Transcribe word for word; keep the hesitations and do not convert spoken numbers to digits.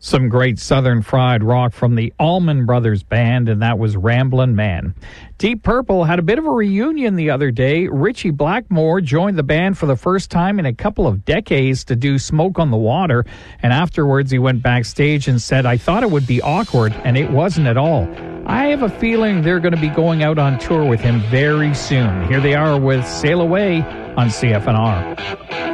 Some great Southern fried rock from the Allman Brothers Band, and that was Ramblin' Man. Deep Purple had a bit of a reunion the other day. Richie Blackmore joined the band for the first time in a couple of decades to do Smoke on the Water, and afterwards he went backstage and said, "I thought it would be awkward, and it wasn't at all." I have a feeling they're going to be going out on tour with him very soon. Here they are with Sail Away on C F N R.